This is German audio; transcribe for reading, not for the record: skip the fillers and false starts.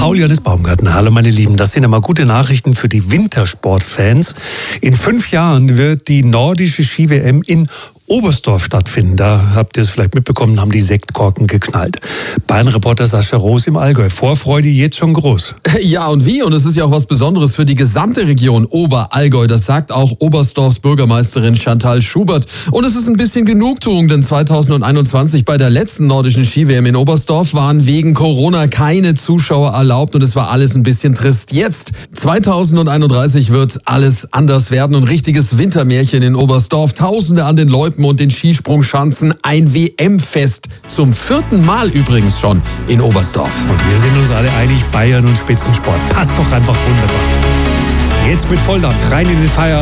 Paul Johannes Baumgartner. Hallo meine Lieben, das sind ja mal gute Nachrichten für die Wintersportfans. In 5 Jahren wird die nordische Ski-WM in Oberstdorf stattfinden. Da habt ihr es vielleicht mitbekommen, haben die Sektkorken geknallt. Bayern-Reporter Sascha Roos im Allgäu. Vorfreude jetzt schon groß. Ja und wie? Und es ist ja auch was Besonderes für die gesamte Region Oberallgäu. Das sagt auch Oberstdorfs Bürgermeisterin Chantal Schubert. Und es ist ein bisschen Genugtuung, denn 2021 bei der letzten nordischen Ski-WM in Oberstdorf waren wegen Corona keine Zuschauer erlaubt und es war alles ein bisschen trist. Jetzt, 2031, wird alles anders werden. Ein richtiges Wintermärchen in Oberstdorf. Tausende an den Loipen und den Skisprungschanzen. Ein WM-Fest. Zum 4. Mal übrigens schon in Oberstdorf. Und wir sind uns alle einig, Bayern und Spitzensport. Passt doch einfach wunderbar. Jetzt mit Volldampf rein in den Feierabend.